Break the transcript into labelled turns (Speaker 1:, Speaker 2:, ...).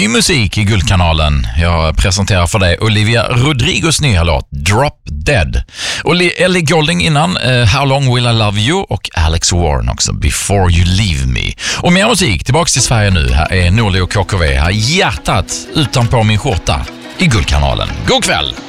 Speaker 1: ny musik i Guldkanalen. Jag presenterar för dig Olivia Rodrigos nya låt Drop Dead. Och Ellie Goulding innan How Long Will I Love You och Alex Warren också Before You Leave Me. Och mer musik, tillbaks till Sverige nu. Här är Norli och KKV, här hjärtat utanpå min skjorta i Guldkanalen. God kväll!